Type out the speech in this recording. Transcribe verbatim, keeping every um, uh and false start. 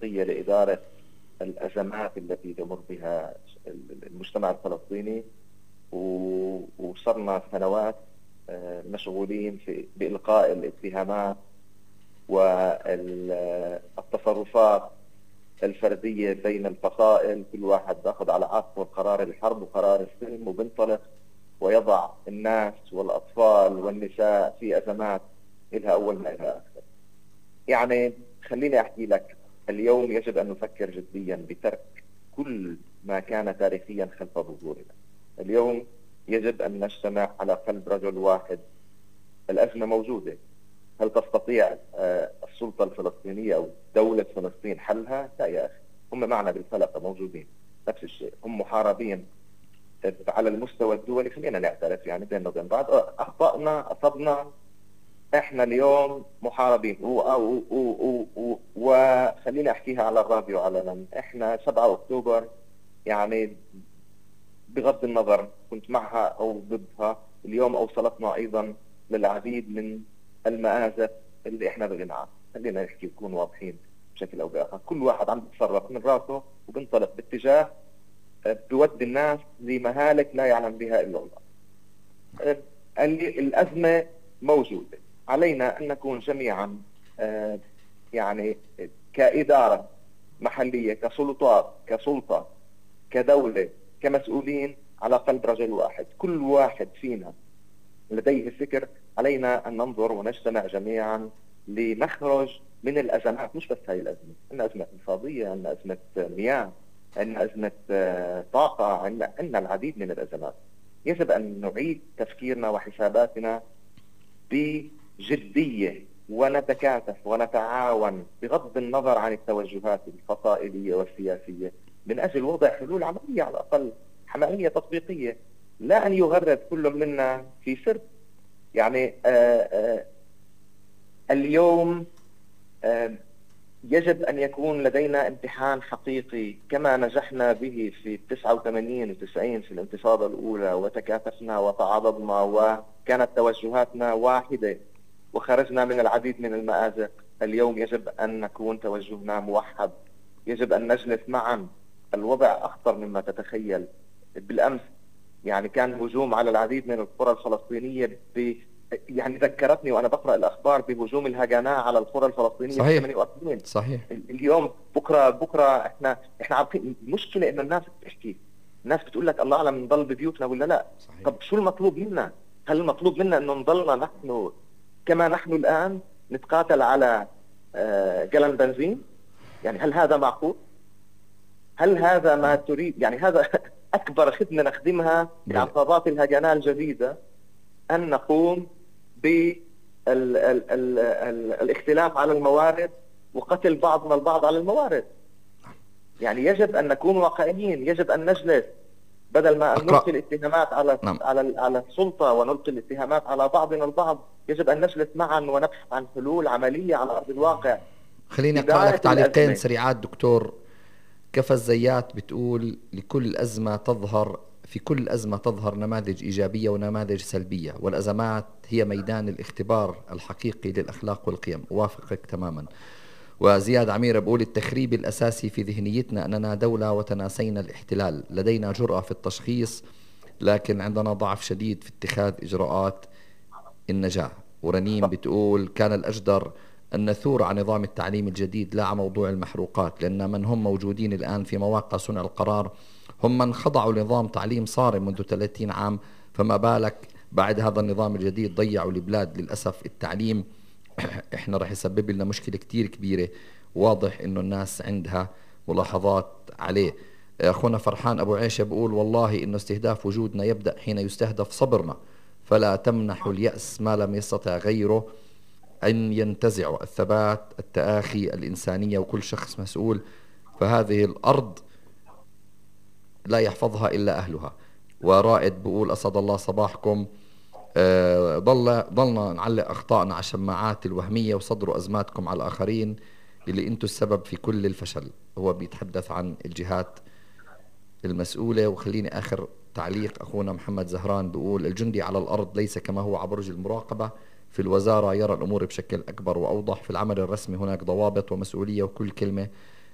حقيقية لإدارة الأزمات التي يمر بها المجتمع الفلسطيني، وصرنا سنوات مشغولين في بإلقاء الاتهامات والتصرفات الفردية بين الفصائل، كل واحد باخذ على عاتقه قرار الحرب وقرار السلم وبنطلق ويضع الناس والأطفال والنساء في أزمات إلها أول ما إلها آخر. يعني خليني أحكي لك، اليوم يجب أن نفكر جديا بترك كل ما كان تاريخيا خلف ظهورنا. اليوم يجب أن نجتمع على قلب رجل واحد. الأزمة موجودة، هل تستطيع السلطة الفلسطينية أو دولة فلسطين حلها؟ لا يا أخي، هم معنا بالفلقة موجودين نفس الشيء، هم محاربين على المستوى الدولي. خلينا نعترف يعني بيننا وبين بعض، أخطأنا أصبنا، احنا اليوم محاربين. وخليني احكيها على الراديو علنا، احنا سبعة اكتوبر يعني بغض النظر كنت معها او ضدها، اليوم اوصلتنا ايضا للعديد من المآزق اللي احنا بغنى. خلينا نحكي نكون واضحين بشكل او باخر، كل واحد عم بيتصرف من راسه وبنطلق باتجاه بودي الناس لمهالك لا يعلم بها الا الله. الازمه موجوده، علينا أن نكون جميعا آه يعني كإدارة محلية، كسلطات، كسلطة، كدولة، كمسؤولين على قلب رجل واحد. كل واحد فينا لديه فكر، علينا أن ننظر ونجتمع جميعا لنخرج من الأزمات. مش بس هاي الأزمة، عندنا أزمة اقتصادية، عندنا أزمة مياه، عندنا أزمة آه طاقة، عندنا العديد من الأزمات. يجب أن نعيد تفكيرنا وحساباتنا بجدية ونتكاتف ونتعاون بغض النظر عن التوجهات الفصائلية والسياسية من أجل وضع حلول عملية، على الأقل عملية تطبيقية، لا أن يغرد كل منا في سر. يعني آآ آآ اليوم آآ يجب أن يكون لدينا امتحان حقيقي كما نجحنا به في تسعة وثمانين وتسعين في الانتفاضة الأولى، وتكاتفنا وتعاضدنا وكانت توجهاتنا واحدة وخرجنا من العديد من المآزق. اليوم يجب أن نكون توجهنا موحد، يجب أن نجلس معا. الوضع أخطر مما تتخيل. بالأمس يعني كان هجوم على العديد من القرى الفلسطينية ب يعني ذكرتني وأنا بقرأ الأخبار بهجوم الهجناء على القرى الفلسطينية في ثمانية وأربعين. صحيح. اليوم بكرة بكرة إحنا إحنا عارفين المشكلة إنه الناس بتحكي، الناس بتقول لك الله أعلم نضل ببيوتنا ولا لا. صحيح. طب شو المطلوب منا؟ هل المطلوب منا إنه نضلنا نحن كما نحن الآن نتقاتل على جلن بنزين؟ يعني هل هذا معقول؟ هل هذا ما تريد؟ يعني هذا أكبر خدمة نخدمها بعصابات الهجناء الجديدة، أن نقوم بالاختلاف على الموارد وقتل بعضنا البعض على الموارد. يعني يجب أن نكون واقعيين، يجب أن نجلس بدل ما أن نلقي الاتهامات على نعم. على على السلطة ونلقي الاتهامات على بعضنا البعض. يجب أن نجلس معا ونبحث عن حلول عملية على أرض الواقع. خليني أقرأ لك تعليقين سريعات دكتور. كفى الزيات بتقول لكل أزمة تظهر في كل أزمة تظهر نماذج إيجابية ونماذج سلبية، والأزمات هي ميدان الاختبار الحقيقي للأخلاق والقيم. أوافقك تماما. وزياد عمير بقول التخريب الأساسي في ذهنيتنا أننا دولة وتناسينا الاحتلال. لدينا جرأة في التشخيص لكن عندنا ضعف شديد في اتخاذ إجراءات النجاة. ورنيم بتقول كان الأجدر أن نثور عن نظام التعليم الجديد لا عن موضوع المحروقات، لأن من هم موجودين الآن في مواقع صنع القرار هم من خضعوا لنظام تعليم صارم منذ ثلاثين عام، فما بالك بعد هذا النظام الجديد ضيعوا البلاد. للأسف التعليم احنا رح يسبب لنا مشكلة كتير كبيرة، واضح انه الناس عندها ملاحظات عليه. اخونا فرحان ابو عيشة بقول والله انه استهداف وجودنا يبدأ حين يستهدف صبرنا، فلا تمنح اليأس ما لم يستطع غيره ان ينتزع الثبات، التآخي، الإنسانية، وكل شخص مسؤول. فهذه الأرض لا يحفظها إلا أهلها. ورائد بقول أسعد الله صباحكم. أه ضل ضلنا نعلق أخطائنا على الشماعات الوهمية وصدروا أزماتكم على الآخرين اللي أنتوا السبب في كل الفشل. هو بيتحدث عن الجهات المسؤولة. وخليني آخر تعليق أخونا محمد زهران بقول الجندي على الأرض ليس كما هو على برج المراقبة. في الوزارة يرى الأمور بشكل أكبر وأوضح. في العمل الرسمي هناك ضوابط ومسؤولية، وكل كلمة